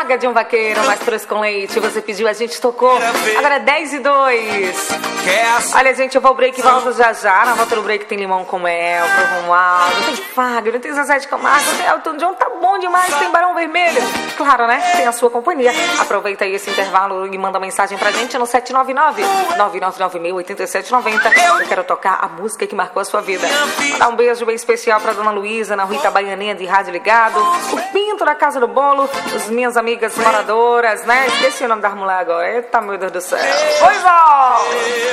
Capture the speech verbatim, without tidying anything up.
Saga de um Vaqueiro, mais três com leite. Você pediu, a gente tocou. Agora é dez e dois. Olha, gente, eu vou break e volto já já. Na volta do break tem Limão com Mel, pro Romualdo, tem Fagner, tem Zezé de Camargo, tem Elton John, tá bom demais, tem Barão Vermelho. Claro, né? Tem a sua companhia. Aproveita aí esse intervalo e manda mensagem pra gente no sete nove nove, nove nove nove seis, oito sete nove zero. Eu quero tocar a música que marcou a sua vida. Mandar um beijo bem especial pra Dona Luísa, na Rita Baianinha de Rádio Ligado, o Pinto da Casa do Bolo, as minhas amigas moradoras, né? Esqueci o nome da mulher agora. Eita, meu Deus do céu. Pois ó!